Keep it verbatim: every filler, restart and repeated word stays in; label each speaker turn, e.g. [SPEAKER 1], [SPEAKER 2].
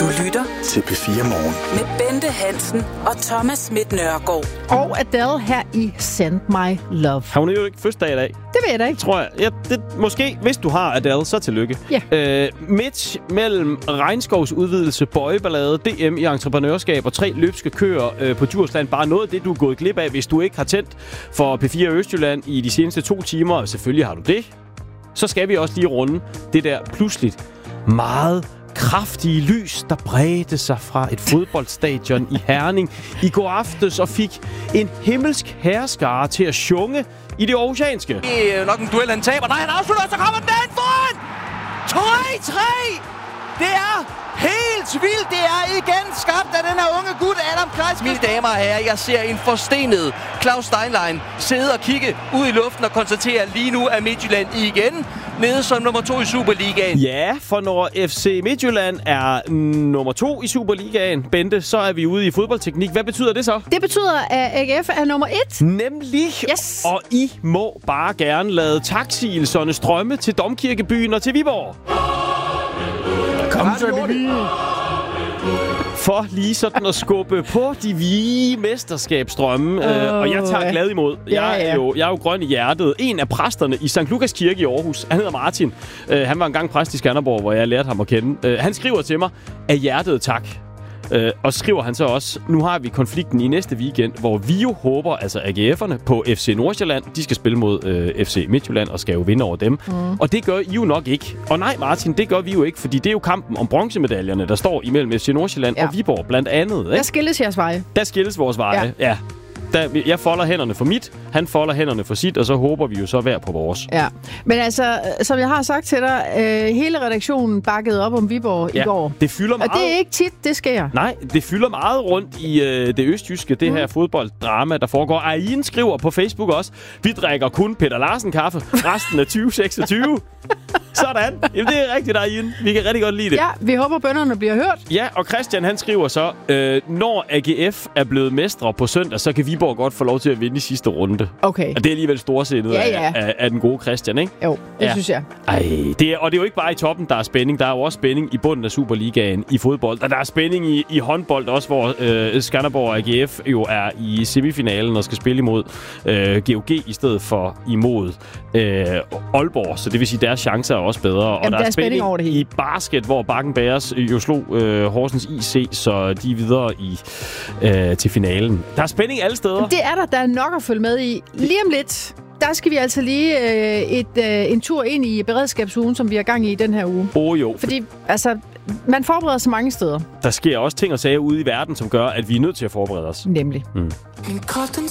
[SPEAKER 1] Du lytter
[SPEAKER 2] til P fire Morgen
[SPEAKER 1] med Bente Hansen og Thomas Schmidt Nørgaard.
[SPEAKER 3] Og Adele her i Send My Love.
[SPEAKER 4] Har hun jo ikke fødselsdag i dag?
[SPEAKER 3] Det ved jeg da ikke.
[SPEAKER 4] Tror jeg. Ja, det, måske, hvis du har Adele, så tillykke.
[SPEAKER 3] Ja.
[SPEAKER 4] Øh, midt mellem regnskovsudvidelse, bøjeballade, D M i entreprenørskab og tre løbske køer øh, på Djursland. Bare noget af det, du er gået glip af, hvis du ikke har tændt for P fire Østjylland i de seneste to timer. Og selvfølgelig har du det. Så skal vi også lige runde det der pludseligt meget kraftige lys, der bredte sig fra et fodboldstadion i Herning i går aftes og fik en himmelsk herskare til at sjunge i det aarhusianske.
[SPEAKER 5] Det er nok en duel, han taber. Nej, han afslutter, så kommer den foran! tre tre! Det er helt vildt. Det er igen skabt af den her unge gut, Adam Kleis. Mine damer og herrer, jeg ser en forstenet Claus Steinlein sidde og kigge ud i luften og konstatere, at lige nu er Midtjylland igen nede som nummer to i Superligaen.
[SPEAKER 4] Ja, for når F C Midtjylland er nummer to i Superligaen, Bente, så er vi ude i fodboldteknik. Hvad betyder det så?
[SPEAKER 3] Det betyder, at A G F er nummer et.
[SPEAKER 4] Nemlig.
[SPEAKER 3] Yes.
[SPEAKER 4] Og I må bare gerne lade taksielserne strømme til Domkirkebyen og til Viborg.
[SPEAKER 2] Kom så, Bibi!
[SPEAKER 4] For lige sådan at skubbe på de vige mesterskabsstrømme. Oh, øh, og jeg tager glad imod.
[SPEAKER 3] Ja,
[SPEAKER 4] jeg, er
[SPEAKER 3] ja.
[SPEAKER 4] jo, jeg er jo grøn i hjertet. En af præsterne i Sankt Lukas Kirke i Aarhus, han hedder Martin. Øh, han var engang præst i Skanderborg, hvor jeg lærte ham at kende. Øh, han skriver til mig, af hjertet tak. Øh, og skriver han så også, nu har vi konflikten i næste weekend, hvor vi jo håber, altså A G F'erne på F C Nordsjælland, de skal spille mod øh, F C Midtjylland og skal jo vinde over dem. Mm. Og det gør I jo nok ikke. Og nej, Martin, det gør vi jo ikke, fordi det er jo kampen om bronzemedaljerne, der står imellem F C Nordsjælland ja. og Viborg blandt andet. Ikke?
[SPEAKER 3] Der skilles jeres veje.
[SPEAKER 4] Der skilles vores veje, ja. ja. Der, jeg folder hænderne for mit, han folder hænderne for sit, og så håber vi jo så hver på vores.
[SPEAKER 3] Ja, men altså, som jeg har sagt til dig, øh, hele redaktionen bakkede op om Viborg
[SPEAKER 4] ja,
[SPEAKER 3] i går.
[SPEAKER 4] Det fylder meget.
[SPEAKER 3] Og det er ikke tit, det sker.
[SPEAKER 4] Nej, det fylder meget rundt i øh, det østjyske, det mm. her fodbolddrama, der foregår. Ayin skriver på Facebook også, vi drikker kun Peter Larsen kaffe resten af tyve seksogtyve. Sådan. Jamen, det er rigtigt, Ayin. Vi kan rigtig godt lide det.
[SPEAKER 3] Ja, vi håber, bønderne bliver hørt.
[SPEAKER 4] Ja, og Christian, han skriver så, øh, når A G F er blevet mestre på søndag, så kan Viborg godt få lov til at vinde i sidste runde.
[SPEAKER 3] Okay.
[SPEAKER 4] Og det er alligevel storsindet
[SPEAKER 3] ja, ja.
[SPEAKER 4] af, af, af den gode Christian, ikke?
[SPEAKER 3] Jo, det
[SPEAKER 4] ja.
[SPEAKER 3] synes jeg.
[SPEAKER 4] Ej, det er, og det er jo ikke bare i toppen, der er spænding. Der er jo også spænding i bunden af Superligaen i fodbold. Og der er spænding i, i håndbold også, hvor øh, Skanderborg og A G F jo er i semifinalen og skal spille imod øh, G O G i stedet for imod øh, Aalborg. Så det vil sige, at deres chancer er også bedre. Og
[SPEAKER 3] Jamen,
[SPEAKER 4] der er spænding,
[SPEAKER 3] spænding over det hele.
[SPEAKER 4] i basket, hvor Bakken Bears jo slog øh, Horsens I C, så de er videre i, øh, til finalen. Der er spænding alle steder.
[SPEAKER 3] Det er der, der er nok at følge med i. Lige om lidt, der skal vi altså lige øh, et, øh, en tur ind i beredskabsugen, som vi har gang i den her uge.
[SPEAKER 4] Åh oh, jo.
[SPEAKER 3] Fordi, altså, man forbereder sig mange steder.
[SPEAKER 4] Der sker også ting og sager ude i verden, som gør, at vi er nødt til at forberede os.
[SPEAKER 3] Nemlig.
[SPEAKER 4] Mm.